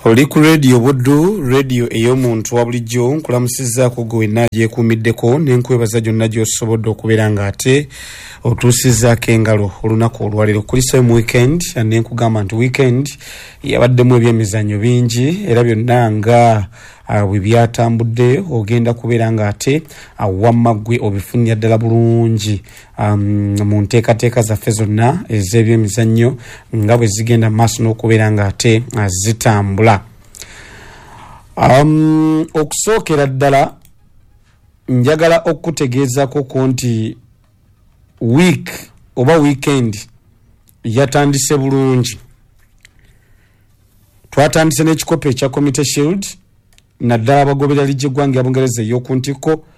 Oli ku radio Buddu, radio ey'omuntu wa bulijjo nkulamusizzaako gwe nagyekuumiddeko n'enkwebaza gyonna gy'osobodde okubeera ng'ate otuusizzaako engalo olunaku olwaleero kulisa mu weekend n'enkugamba nti weekend yabaddemu ebyemizannyo bingi era byonna nga bwe byatambudde ogenda kubeera ng'ate wamma ggwe obifunira ddala bulungi mu nteekateeka zaffe zonna ez'ebyemizannyo nga bwe zigenda mu maaso n'okubeera ng'ate zitambula. Okusookera ddala njagala okutegeezako ko nti week oba weekend yatandise bulungi. Twatandise n'ekikopo ekya Community Shield naddala abagoberera lijje eggwanga ya Bungereza ey'oku ntikko